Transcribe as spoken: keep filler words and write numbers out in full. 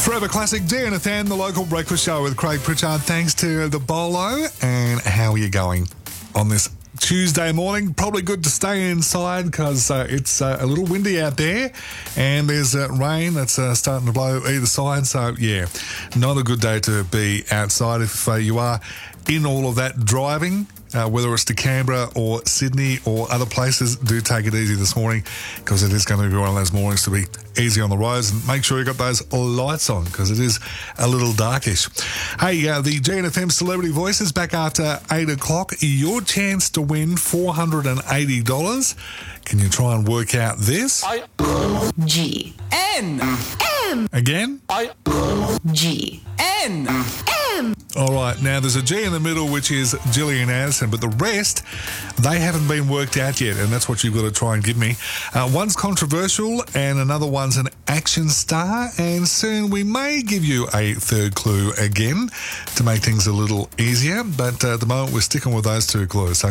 Forever Classic D N F M, the local breakfast show with Craig Pritchard. Thanks to the Bolo. And how are you going on this Tuesday morning? Probably good to stay inside because uh, it's uh, a little windy out there and there's uh, rain that's uh, starting to blow either side. So, yeah, not a good day to be outside if uh, you are in all of that driving. Uh, whether it's to Canberra or Sydney or other places, do take it easy this morning because it is going to be one of those mornings to be easy on the roads, and make sure you've got those lights on because it is a little darkish. Hey, uh, the G N F M Celebrity Voices back after eight o'clock. Your chance to win four hundred eighty dollars. Can you try and work out this? I G N M Again? I G N M. All right, now there's a G in the middle, which is Gillian Anderson, but the rest, they haven't been worked out yet, and that's what you've got to try and give me. Uh, one's controversial, and another one's an action star, and soon we may give you a third clue again to make things a little easier, but uh, at the moment we're sticking with those two clues. So